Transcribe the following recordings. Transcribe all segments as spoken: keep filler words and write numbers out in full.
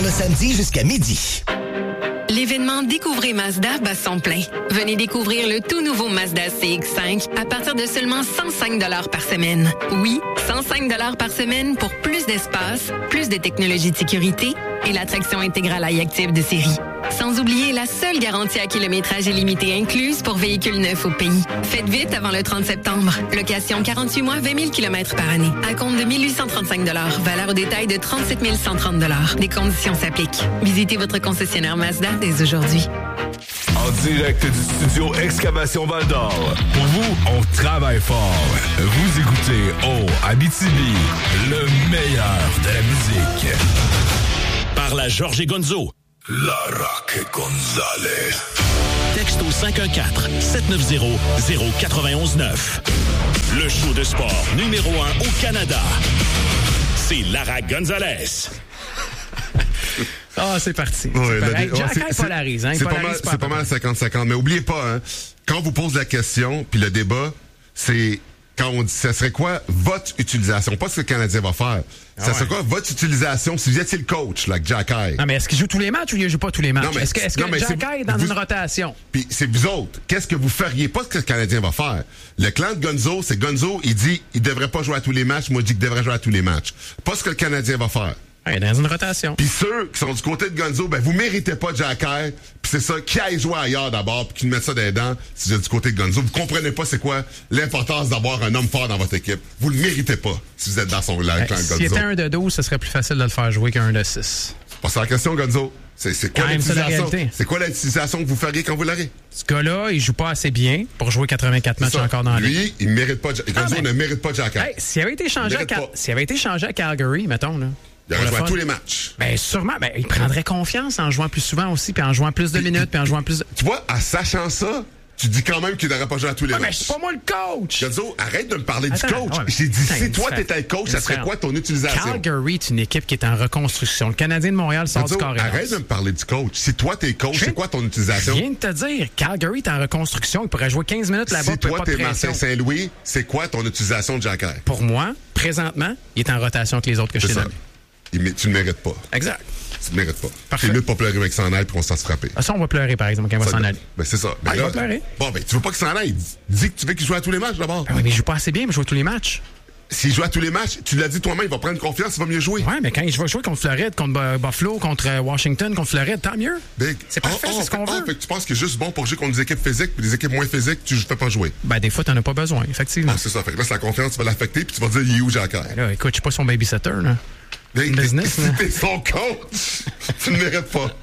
le samedi jusqu'à midi. L'événement Découvrez Mazda bat son plein. Venez découvrir le tout nouveau Mazda C X cinq à partir de seulement cent cinq dollars par semaine. Oui, cent cinq dollars par semaine pour plus d'espace, plus de technologie de sécurité et l'attraction intégrale iActive de série. Sans oublier la seule garantie à kilométrage illimité incluse pour véhicules neufs au pays. Faites vite avant le trente septembre. Location quarante-huit mois, vingt mille kilomètres par année. À compte de mille huit cent trente-cinq dollars. Valeur au détail de trente-sept mille cent trente dollars. Des conditions s'appliquent. Visitez votre concessionnaire Mazda dès aujourd'hui. En direct du studio Excavation Val-d'Or. Pour vous, on travaille fort. Vous écoutez Oh Abitibi, le meilleur de la musique. Par la Georges et Gonzo. La Roque Gonzalez. Texto cinq un quatre, sept neuf zéro, zéro neuf un neuf. Le show de sport numéro un au Canada. C'est Lara Gonzalez. Ah, oh, c'est parti. Ouais, c'est le, hey, ouais, Jack c'est, polarise, hein, c'est, polarise pas mal, pas c'est pas mal cinquante cinquante. Mais oubliez pas, hein, quand vous posez la question, puis le débat, c'est quand on dit, ça serait quoi votre utilisation? Pas ce que le Canadien va faire. Ah ça ouais. serait quoi votre utilisation si vous étiez le coach, là, like Jack Eye? Non, mais est-ce qu'il joue tous les matchs ou il joue pas tous les matchs? Non, mais, est-ce que, est-ce non, que mais Jack c'est, Eye est dans vous, une rotation? Puis c'est vous autres. Qu'est-ce que vous feriez? Pas ce que le Canadien va faire. Le clan de Gonzo, c'est Gonzo, il dit, il devrait pas jouer à tous les matchs. Moi, je dis qu'il devrait jouer à tous les matchs. Pas ce que le Canadien va faire. Ouais, dans une rotation. Puis ceux qui sont du côté de Gonzo, ben vous méritez pas Jack Eye, puis c'est ça, qui aille jouer ailleurs d'abord, puis qui nous mette ça dans les dents, si vous êtes du côté de Gonzo. Vous comprenez pas c'est quoi l'importance d'avoir un homme fort dans votre équipe. Vous le méritez pas, si vous êtes dans son clan, Hey, clan de Gonzo. S'il était un de douze, ce serait plus facile de le faire jouer qu'un de six. Pas ça la question, Gonzo. C'est, c'est quoi Quand même, c'est la l'utilisation? réalité. C'est quoi l'utilisation que vous feriez quand vous l'aurez? Ce gars-là, il joue pas assez bien pour jouer quatre-vingt-quatre matchs encore dans la ligue. Lui, il mérite pas, Gonzo Ah, ben, ne mérite pas Jack Eye. Hey, s'il avait été changé à Mérite Cal- pas. s'il avait été changé à Calgary, mettons, là. Il aurait joué à tous les matchs. Ben, sûrement. Ben, il prendrait confiance en jouant plus souvent aussi, puis en jouant plus de minutes, puis en jouant plus de... Tu vois, en sachant ça, tu dis quand même qu'il n'aurait pas joué à tous les Ah, mais matchs. c'est pas moi le coach! Gonzo, arrête de me parler Attends, du coach. ouais, mais- J'ai dit, Attends, si une toi différence. t'étais le coach, Une ça serait différence. quoi ton utilisation? Calgary est une équipe qui est en reconstruction. Le Canadien de Montréal sort Gonzo, du carré. arrête de me parler du coach. Si toi t'es coach, Je c'est quoi ton utilisation? Je viens de te dire, Calgary est en reconstruction. Il pourrait jouer quinze minutes là-bas, Si puis toi pas de t'es pression. Martin Saint-Louis, c'est quoi ton utilisation de Jack Eye? Pour moi, présentement, il est en rotation avec les autres que je C'est t'ai ça. donné. Il mé- tu le mérites pas. Exact. Tu le mérites pas. Parfait. C'est mieux de pas pleurer avec s'en aille puis qu'on s'en se frapper. Ah, ça, on va pleurer, par exemple, quand il va Ça, s'en aller. Ben, c'est ça. Ben, Ah, il là, va pleurer. Bon, ben, tu veux pas qu'il s'en aille. Dis, dis que tu veux qu'il joue à tous les matchs, d'abord. Ben oui, mais il joue pas assez bien, mais il joue tous les matchs. S'il joue à tous les matchs, tu l'as dit toi-même, il va prendre confiance, il va mieux jouer. Ouais, mais quand il va jouer contre Floride, contre Bu- Buffalo, contre euh, Washington, contre Floride, tant mieux. Big. C'est parfait, Ah, c'est ah, ce qu'on ah, veut. fait que tu penses qu'il est juste bon pour jouer contre des équipes physiques, puis des équipes moins physiques, tu ne fais pas jouer. Ben, des fois, t'en as pas besoin, effectivement. Ah, c'est ça. Fait que là, c'est la confiance, tu vas l'affecter, puis tu vas dire, il est où, Jack Eye? Ben là, écoute, je suis pas son babysitter, là. Big, business, si là. t'es son coach, tu ne mérites pas.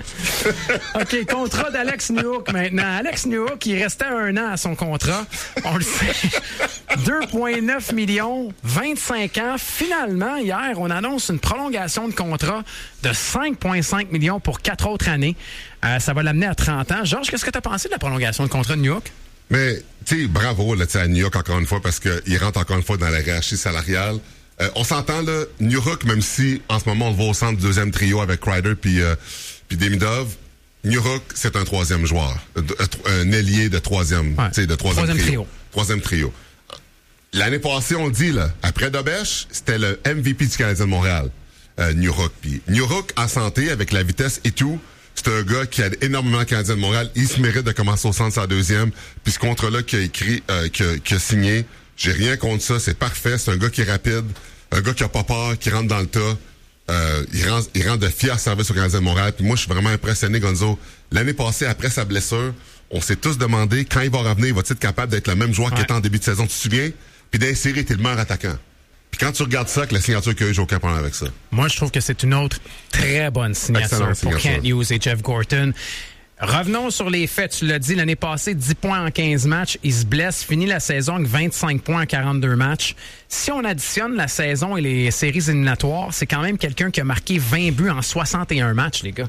OK, contrat d'Alex Newhook maintenant. Alex Newhook, il restait un an à son contrat. On le sait. deux virgule neuf millions, vingt-cinq ans. Finalement, hier, on annonce une prolongation de contrat de cinq virgule cinq millions pour quatre autres années. Euh, ça va l'amener à trente ans. Georges, qu'est-ce que tu as pensé de la prolongation de contrat de Newhook? Mais, tu sais, bravo, là, tu sais, à New York, encore une fois, parce qu'il rentre encore une fois dans la hiérarchie salariale. Euh, on s'entend, là, New York, même si, en ce moment, on le voit au centre du deuxième trio avec Kreider puis euh, puis Demidov, New York, c'est un troisième joueur. Euh, un ailier de troisième, Ouais. tu sais, de troisième, Troisième trio. trio. Troisième trio. L'année passée, on le dit, là, après Dobèche, c'était le M V P du Canadien de Montréal, euh, New York. Puis New York, en santé, avec la vitesse et tout, c'est un gars qui aide énormément le Canadien de Montréal. Il se mérite de commencer au centre sa deuxième. Puis ce contrat-là qu'il a écrit, euh, qu'il a, qu'il a signé, j'ai rien contre ça. C'est parfait. C'est un gars qui est rapide, un gars qui a pas peur, qui rentre dans le tas. Euh, il rend, il rend de fiers services au Canadien de Montréal. Puis moi, je suis vraiment impressionné, Gonzo. L'année passée, après sa blessure, on s'est tous demandé quand il va revenir, va-t-il être capable d'être le même joueur Ouais. qu'il était en début de saison. Tu te souviens? Puis d'insérer, t'es le meilleur attaquant. Puis quand tu regardes ça, avec la signature qu'il y a eu, j'ai aucun problème avec ça. Moi, je trouve que c'est une autre très bonne signature Excellente pour signature. Kent Hughes et Jeff Gorton. Revenons sur les faits. Tu l'as dit, l'année passée, dix points en quinze matchs. Il se blesse, finit la saison avec vingt-cinq points en quarante-deux matchs. Si on additionne la saison et les séries éliminatoires, c'est quand même quelqu'un qui a marqué vingt buts en soixante et un matchs, les gars.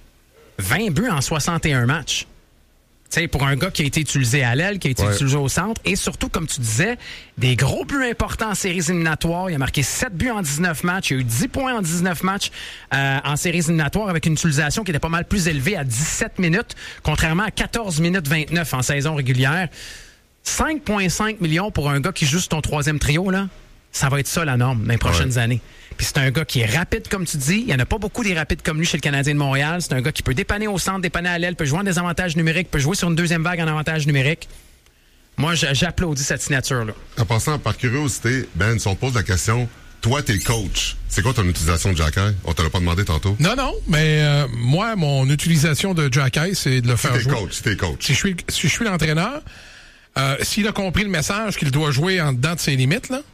vingt buts en soixante et un matchs. Tu sais, pour un gars qui a été utilisé à l'aile, qui a été Ouais. utilisé au centre, et surtout, comme tu disais, des gros buts importants en séries éliminatoires. Il a marqué sept buts en dix-neuf matchs. Il y a eu dix points en dix-neuf matchs euh, en séries éliminatoires avec une utilisation qui était pas mal plus élevée à dix-sept minutes, contrairement à quatorze minutes vingt-neuf en saison régulière. cinq virgule cinq millions pour un gas qui joue sur ton troisième trio, là. ça va être ça la norme dans les prochaines ouais. années. Puis c'est un gars qui est rapide, comme tu dis. Il n'y en a pas beaucoup des rapides comme lui chez le Canadien de Montréal. C'est un gars qui peut dépanner au centre, dépanner à l'aile, peut jouer en désavantage numérique, peut jouer sur une deuxième vague en avantage numérique. Moi, j'applaudis cette signature-là. En passant, par curiosité, Ben, si on te pose la question, toi, t'es le coach. C'est quoi ton utilisation de Jacky? On te l'a pas demandé tantôt. Non, non, mais euh, moi, mon utilisation de Jacky, c'est de le faire si jouer. Coach, si t'es coach. Si je suis, si je suis l'entraîneur, euh, s'il a compris le message qu'il doit jouer en dedans de ses limites, là,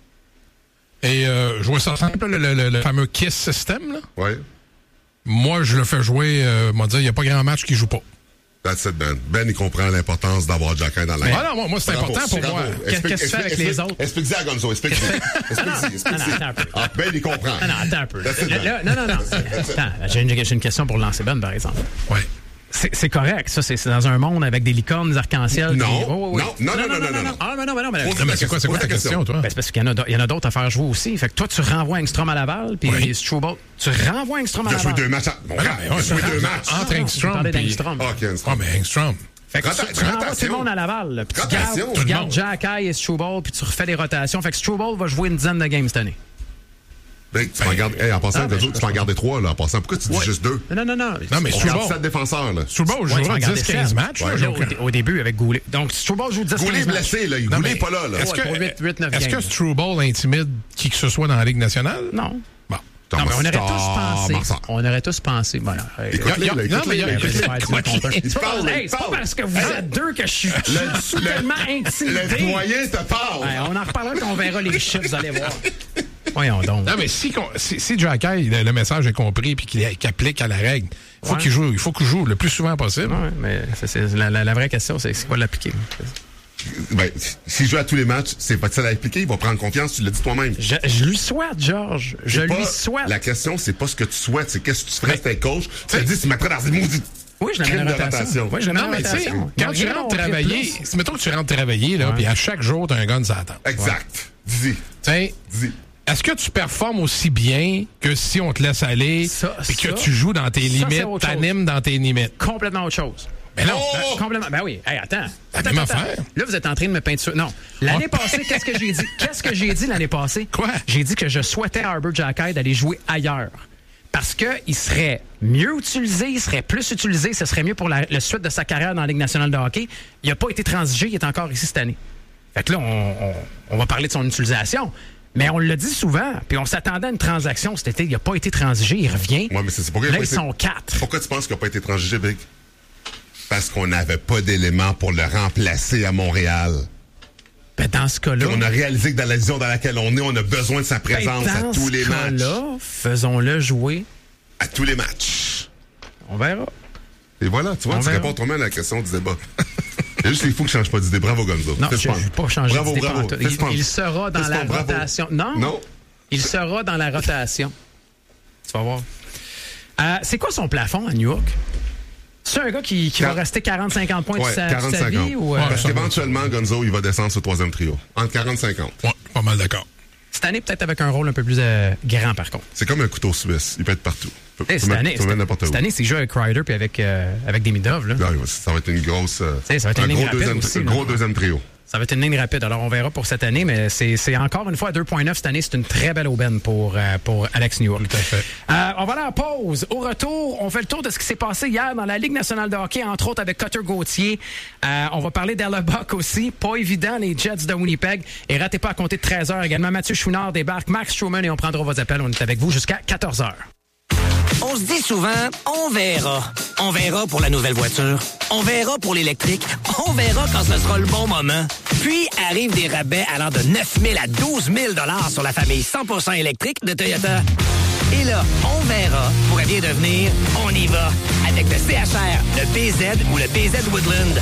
et euh, jouer ça simple, le, le, le fameux KISS système, là. Oui. Moi, je le fais jouer, euh, moi, dire, il n'y a pas grand match qui joue pas. That's it, Ben. Ben, il comprend l'importance d'avoir Jacky dans la ah non, moi, moi c'est bravo, important pour bravo. moi. Qu'est-ce que tu fais avec explique, les autres? Explique-y à Gonzo, explique-y. Explique-y, explique-y. Ah, Ben, il comprend. Non, non, attends un peu. It, là, non, non, non. Attends, j'ai une, j'ai une question pour lancer Ben, par exemple. Oui. C'est, c'est correct, ça, c'est, c'est dans un monde avec des licornes, des arcs-en-ciel. Non, des... oh, oui, oui. non, non, non, non, non, non, non. Ah, mais non, mais non, mais non. Mais c'est quoi, c'est quoi ta question, toi? Ben, c'est parce qu'il y en a, il y en a d'autres à faire jouer aussi. Fait que toi, tu renvoies Engstrom à Laval, puis oui. Struble, tu renvoies Engstrom à Laval. Il a joué deux matchs. Bon, il a joué deux matchs. Entre Engstrom et Engstrom. OK, Ah, mais Engstrom. Fait que tu, tu renvoies tout le monde à Laval. Là, puis tu gardes, tu gardes Jacky et Struble, puis tu refais des rotations. Fait que Struble va jouer une dizaine de games cette année. Ben, tu m'en gardes, hey, en passant, ah, ben, tu m'en gardais trois, là, en passant. Pourquoi tu dis ouais. juste deux? Non, non, non. Non, mais on garde sept défenseurs, là. Struble jouera dix quinze matchs, ouais, là, au, au début, avec Goulet. Donc, Struble joue dix quinze matchs. Goulet est blessé, là. Goulet n'est pas là, là. Est-ce que, huit, huit, neuf est-ce que Struble intimide qui que ce soit dans la Ligue nationale? Non. Bon. Non, mais on aurait tous pensé. On aurait tous pensé. Voilà. Écoute-les, là. Écoute-les, là. C'est pas parce que vous êtes deux que je suis soudainement intimidé. Le doyen te parle. On en reparlera quand on verra les chiffres, vous allez voir. Voyons donc. Non, mais si, si, si Jacky, le, le message est compris puis qu'il, qu'il applique à la règle, il faut ouais. qu'il joue, il faut qu'il joue le plus souvent possible. Oui, mais c'est, c'est, la, la, la vraie question, c'est c'est quoi l'appliquer? Ben, s'il joue à tous les matchs, c'est pas de ça à l'appliquer, il va prendre confiance, tu l'as dit toi-même. Je, je lui souhaite, Georges. Je c'est lui pas, souhaite. La question, c'est pas ce que tu souhaites, c'est qu'est-ce que tu ferais si t'es coach. Tu te dis, tu mettrais dans une maudite. Oui, je l'amène en rotation. Oui, je l'amène en rotation. Quand tu rentres travailler, mettons que tu rentres travailler, là, puis à chaque jour, t'as un gun sur la table. Exact. Dis-y. T'sais, dis-y. Est-ce que tu performes aussi bien que si on te laisse aller et que tu joues dans tes limites, t'animes dans tes limites? Complètement autre chose. Mais non. Oh! Ben, complètement. Ben oui. Hey, attends. attends, attends, attends. Là, vous êtes en train de me peinturer. Non. L'année oh. passée, qu'est-ce que j'ai dit? Qu'est-ce que j'ai dit l'année passée? Quoi? J'ai dit que je souhaitais à Arber Xhekaj d'aller jouer ailleurs. Parce qu'il serait mieux utilisé, il serait plus utilisé, ce serait mieux pour la, la suite de sa carrière dans la Ligue nationale de hockey. Il n'a pas été transigé, il est encore ici cette année. Fait que là, on, on, on va parler de son utilisation. Mais on l'a dit souvent, puis on s'attendait à une transaction cet été. Il n'a pas été transigé, il revient. Ouais, mais c'est, c'est pourquoi là, il ils été... sont quatre. Pourquoi tu penses qu'il n'a pas été transigé, Big? Parce qu'on n'avait pas d'éléments pour le remplacer à Montréal. Ben, dans ce cas-là... Puis on a réalisé que dans la vision dans laquelle on est, on a besoin de sa présence ben, à tous les matchs. Dans ce cas-là, faisons-le jouer. À tous les matchs. On verra. Et voilà, tu vois, on tu verra. Réponds toi-même à la question du débat. Il y a juste les fous qui ne changent pas d'idée. Bravo, Gonzo. Non, je ne vais pas changer bravo, d'idée. Bravo, il, il sera dans la bravo. rotation. Non, non, il sera dans la rotation. Tu vas voir. Euh, c'est quoi son plafond à New York? C'est un gars qui, qui va rester quarante à cinquante points ouais, de sa, quarante, de sa vie? Ou, euh... Parce qu'éventuellement, Gonzo, il va descendre sur le troisième trio. Entre quarante et cinquante. Ouais, pas mal d'accord. Cette année, peut-être avec un rôle un peu plus euh, grand, par contre. C'est comme un couteau suisse. Il peut être partout. Peut, hey, cette, mettre, année, cette, cette année, c'est joué avec Kreider puis avec, euh, avec Demidov. Là. Ouais, ça va être une grosse... Euh, ça va être un une gros, ligne deuxième, aussi, gros deuxième trio. Ça va être une ligne rapide. Alors, on verra pour cette année, mais c'est, c'est encore une fois à deux virgule neuf cette année. C'est une très belle aubaine pour, euh, pour Alex New York. Tout à fait. Euh, on va aller en pause. Au retour, on fait le tour de ce qui s'est passé hier dans la Ligue nationale de hockey, entre autres avec Cutter Gauthier. Euh, on va parler d'Hellebuck aussi. Pas évident, les Jets de Winnipeg. Et ratez pas à compter de treize heures également. Mathieu Chouinard débarque, Max Schumann et on prendra vos appels. On est avec vous jusqu'à quatorze heures. On se dit souvent, on verra. On verra pour la nouvelle voiture. On verra pour l'électrique. On verra quand ce sera le bon moment. Puis arrivent des rabais allant de neuf mille à douze mille dollars sur la famille cent pour cent électrique de Toyota. Et là, on verra pourrait bien devenir on y va avec le C H R, le B Z ou le B Z Woodland.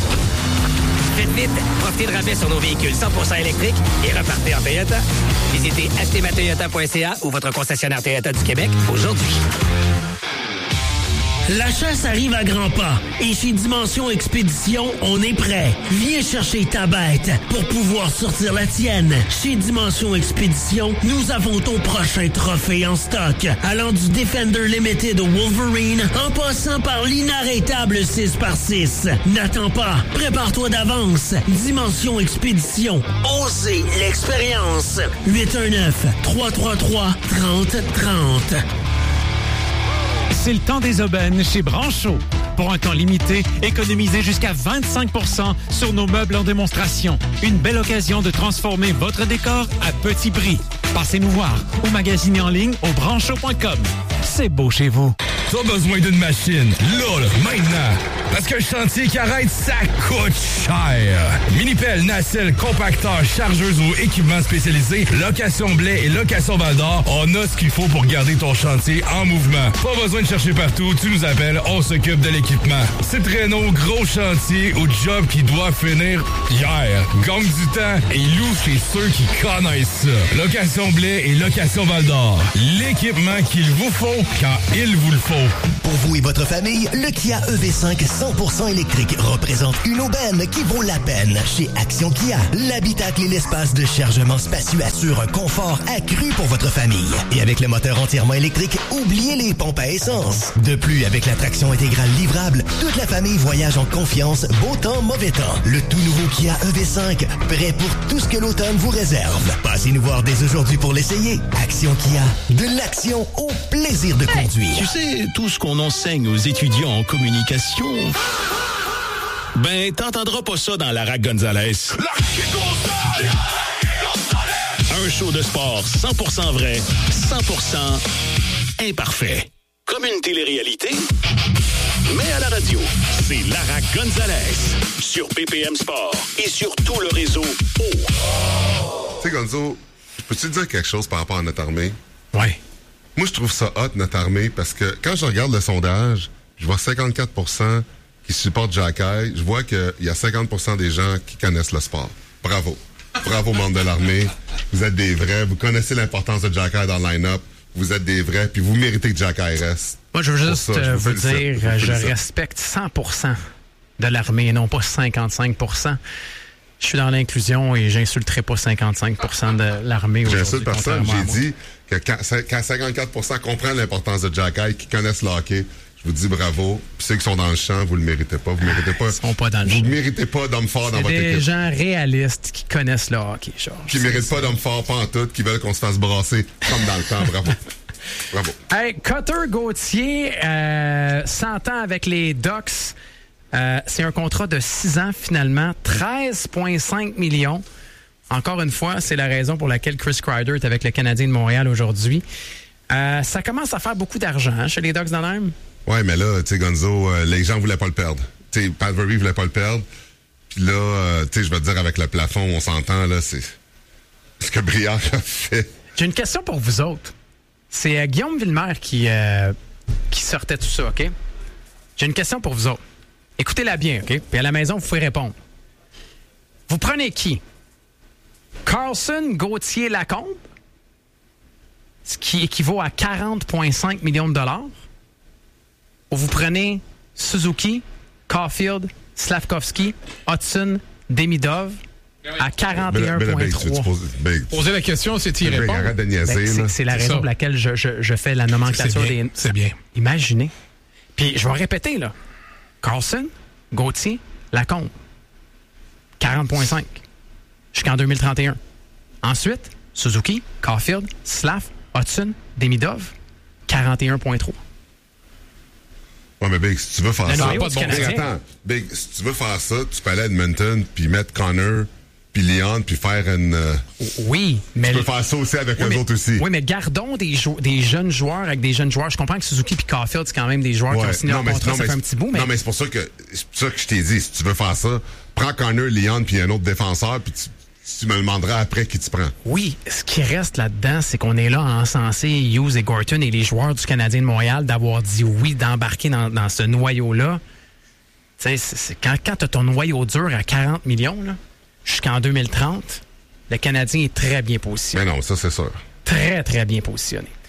Faites vite, profitez de rabais sur nos véhicules cent pour cent électriques et repartez en Toyota. Visitez acheter ma toyota point c a ou votre concessionnaire Toyota du Québec aujourd'hui. La chasse arrive à grands pas et chez Dimension Expédition, on est prêt. Viens chercher ta bête pour pouvoir sortir la tienne. Chez Dimension Expédition, nous avons ton prochain trophée en stock, allant du Defender Limited au Wolverine, en passant par l'inarrêtable six par six. N'attends pas, prépare-toi d'avance. Dimension Expédition, osez l'expérience. huit un neuf, trois trois trois, trente trente. C'est le temps des aubaines chez Branchot. Pour un temps limité, économisez jusqu'à vingt-cinq pour cent sur nos meubles en démonstration. Une belle occasion de transformer votre décor à petit prix. Passez nous voir ou magasinez en ligne au branchot point com. C'est beau chez vous. T'as besoin d'une machine, là, là, maintenant. Parce qu'un chantier qui arrête, ça coûte cher. Mini-pelle, nacelle, compacteur, chargeuse ou équipement spécialisé, Location Blais et Location Val-d'Or, on a ce qu'il faut pour garder ton chantier en mouvement. Pas besoin de chercher partout, tu nous appelles, on s'occupe de l'équipement. C'est Renault, gros chantier ou job qui doit finir hier. Gagne du temps et loue chez ceux qui connaissent ça. Location Blais et Location Val-d'Or. L'équipement qu'il vous faut quand il vous le faut. Pour vous et votre famille, le Kia E V cinq cent pour cent électrique représente une aubaine qui vaut la peine. Chez Action Kia, l'habitacle et l'espace de chargement spacieux assurent un confort accru pour votre famille. Et avec le moteur entièrement électrique, oubliez les pompes à essence. De plus, avec la traction intégrale livrable, toute la famille voyage en confiance, beau temps, mauvais temps. Le tout nouveau Kia E V cinq, prêt pour tout ce que l'automne vous réserve. Passez nous voir dès aujourd'hui pour l'essayer. Action Kia, de l'action au plaisir de conduire. Tu sais, tout ce qu'on enseigne aux étudiants en communication, ben, t'entendras pas ça dans Lara Gonzalez. Un show de sport cent pour cent vrai, cent pour cent imparfait. Comme une télé-réalité, mais à la radio. C'est Lara Gonzalez sur B P M Sport et sur tout le réseau O. Tu sais, Gonzo, peux-tu te dire quelque chose par rapport à notre armée? Ouais. Moi, je trouve ça hot, notre armée, parce que quand je regarde le sondage, je vois cinquante-quatre pour cent qui supportent Jacky. Je vois qu'il y a cinquante pour cent des gens qui connaissent le sport. Bravo. Bravo, membres de l'armée. Vous êtes des vrais. Vous connaissez l'importance de Jacky dans le line-up. Vous êtes des vrais, puis vous méritez que Jacky reste. Moi, je veux juste ça, je euh, vous vous félicite. dire, Je vous je félicite. respecte cent pour cent de l'armée et non pas cinquante-cinq pour cent. Je suis dans l'inclusion et j'insulterai pas cinquante-cinq pour cent de l'armée aujourd'hui. J'insulte personne. contrairement à J'ai moi. dit que quand, quand cinquante-quatre pour cent comprennent l'importance de Jacky, qui connaissent le hockey, je vous dis bravo. Puis ceux qui sont dans le champ, vous le méritez pas. Vous méritez pas. Ils sont pas dans le vous champ. ne méritez pas d'hommes forts dans C'est votre des équipe. gens réalistes qui connaissent le hockey, Georges. Qui ne méritent pas d'hommes forts, pas en tout, qui veulent qu'on se fasse brasser comme dans le temps. Bravo. Bravo. Hey, Cutter Gauthier euh, s'entend avec les Ducks. Euh, c'est un contrat de six ans, finalement. treize virgule cinq millions. Encore une fois, c'est la raison pour laquelle Chris Kreider est avec le Canadien de Montréal aujourd'hui. Euh, ça commence à faire beaucoup d'argent hein, chez les Ducks d'Anaheim. Ouais, mais là, tu sais, Gonzo, euh, les gens voulaient pas le perdre. Tu sais, Pat Murray voulait pas le perdre. Puis là, euh, tu sais, je vais te dire, avec le plafond, on s'entend, là, c'est ce que Briard a fait. J'ai une question pour vous autres. C'est euh, Guillaume Villemer qui, euh, qui sortait tout ça, OK? J'ai une question pour vous autres. Écoutez-la bien, OK? Puis à la maison, vous pouvez répondre. Vous prenez qui? Carlson, Gauthier, Lacombe, ce qui équivaut à quarante virgule cinq millions de dollars. Ou vous prenez Suzuki, Caulfield, Slavkovski, Hudson, Demidov à quarante et un virgule trois. Poser la question, c'est y répondre. Arrête de niaiser, Ben, c'est, là. c'est la C'est raison ça. pour laquelle je, je, je fais la nomenclature C'est bien, des. c'est bien. Imaginez. Puis je vais répéter, là. Carlson, Gauthier, Lacombe. quarante virgule cinq jusqu'en deux mille trente et un. Ensuite, Suzuki, Caulfield, Slav, Hudson, Demidov, quarante et un virgule trois. Ouais, mais Big, si tu veux faire Le ça. noyau pas du de bon Big, Canadien. attends. Big, si tu veux faire ça, tu peux aller à Edmonton, puis mettre Connor, puis Leon, puis faire une. euh, Oui, mais. tu peux faire ça aussi avec Oui, eux mais- autres aussi. Oui, mais gardons des, jou- des jeunes joueurs avec des jeunes joueurs. Je comprends que Suzuki et Caulfield, c'est quand même des joueurs qui ont Ouais. signé leur mais- contrat, ça mais- fait un petit bout, mais. Non, mais c'est pour ça que c'est pour ça que je t'ai dit, si tu veux faire ça, prends Connor, Leon, puis un autre défenseur, puis tu, tu me demanderas après qui tu prends. Oui, ce qui reste là-dedans, c'est qu'on est là à encenser Hughes et Gorton et les joueurs du Canadien de Montréal d'avoir dit oui, d'embarquer dans, dans ce noyau-là. Tu sais, c'est, c'est quand, quand tu as ton noyau dur à quarante millions, là, jusqu'en deux mille trente, le Canadien est très bien positionné. Mais non, ça, c'est sûr. Très, très bien positionné.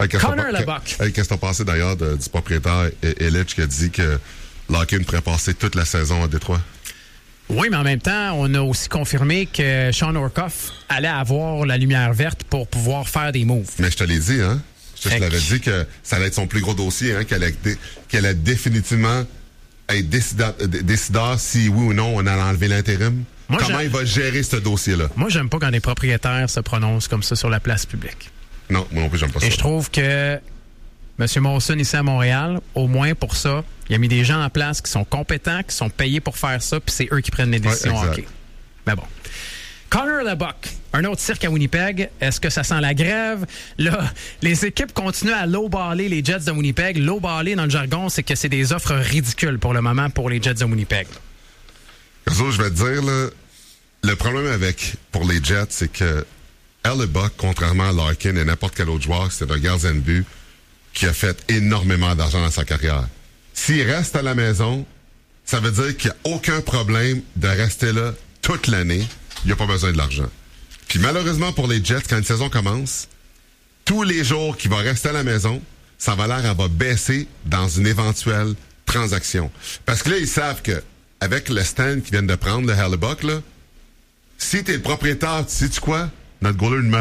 Hey, qu'est-ce Connor que Lebock. hey, qu'est-ce que t'as pensé d'ailleurs de, du propriétaire Ilitch qui a dit que Larkin pourrait passer toute la saison à Détroit? Oui, mais en même temps, on a aussi confirmé que Sean Orkoff allait avoir la lumière verte pour pouvoir faire des moves. Mais je te l'ai dit, hein? Je te Fait l'avais que- dit que ça allait être son plus gros dossier, hein? Qu'elle allait, dé- qu'elle allait définitivement être décideur, d- décideur si oui ou non on allait enlever l'intérim. Moi, Comment je- il va gérer ce dossier-là? Moi, j'aime pas quand des propriétaires se prononcent comme ça sur la place publique. Non, moi non plus, j'aime pas ça. Et je trouve que M. Monson, ici à Montréal, au moins pour ça, il a mis des gens en place qui sont compétents, qui sont payés pour faire ça, puis c'est eux qui prennent les décisions. Ouais, exact. hockey. Mais bon. Connor Lebock, un autre cirque à Winnipeg. Est-ce que ça sent la grève? Là, les équipes continuent à lowballer les Jets de Winnipeg. Lowballer, dans le jargon, c'est que c'est des offres ridicules pour le moment pour les Jets de Winnipeg. Caso, je vais te dire, là, le problème avec, pour les Jets, c'est que Hellebuyck, contrairement à Larkin et n'importe quel autre joueur, c'est un gardien de but qui a fait énormément d'argent dans sa carrière. S'il reste à la maison, ça veut dire qu'il n'y a aucun problème de rester là toute l'année. Il n'y a pas besoin de l'argent. Puis malheureusement pour les Jets, quand une saison commence, tous les jours qu'il va rester à la maison, sa valeur elle va baisser dans une éventuelle transaction. Parce que là, ils savent que avec le stand qu'ils viennent de prendre, le Hellebuyck, là, si t'es le propriétaire, tu sais-tu quoi? Notre goaler numéro